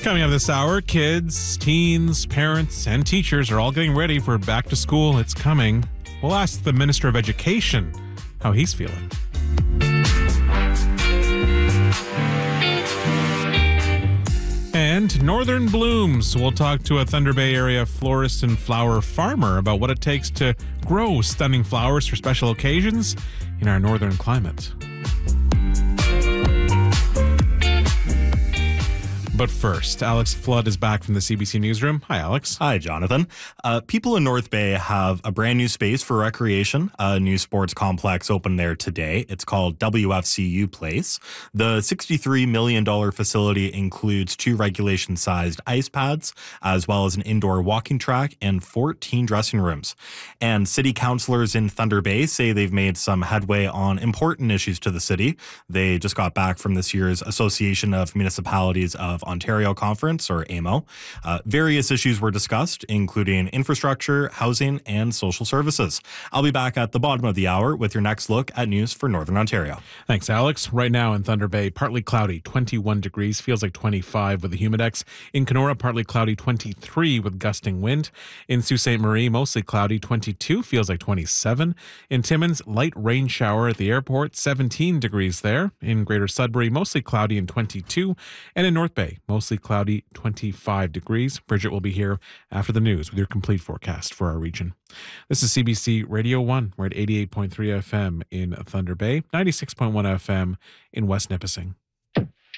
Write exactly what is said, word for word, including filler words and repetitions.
Coming up this hour, kids, teens, parents, and teachers are all getting ready for back to school. It's coming. We'll ask the Minister of Education how he's feeling. And Northern Blooms. We'll talk to a Thunder Bay area florist and flower farmer about what it takes to grow stunning flowers for special occasions in our northern climate. But first, Alex Flood is back from the C B C Newsroom. Hi, Alex. Hi, Jonathan. Uh, people in North Bay have a brand new space for recreation. A new sports complex opened there today. It's called W F C U Place. The sixty-three million dollars facility includes two regulation-sized ice pads, as well as an indoor walking track and fourteen dressing rooms. And city councillors in Thunder Bay say they've made some headway on important issues to the city. They just got back from this year's Association of Municipalities of Ontario Conference, or A M O. Uh, various issues were discussed, including infrastructure, housing, and social services. I'll be back at the bottom of the hour with your next look at news for Northern Ontario. Thanks, Alex. Right now in Thunder Bay, partly cloudy, twenty-one degrees, feels like twenty-five with the humidex. In Kenora, partly cloudy, twenty-three with gusting wind. In Sault Ste. Marie, mostly cloudy, twenty-two, feels like twenty-seven. In Timmins, light rain shower at the airport, seventeen degrees there. In Greater Sudbury, mostly cloudy and twenty-two. And in North Bay, mostly cloudy, twenty-five degrees. Bridget will be here after the news with your complete forecast for our region. This is C B C Radio one. We're at eighty-eight point three F M in Thunder Bay, ninety-six point one F M in West Nipissing.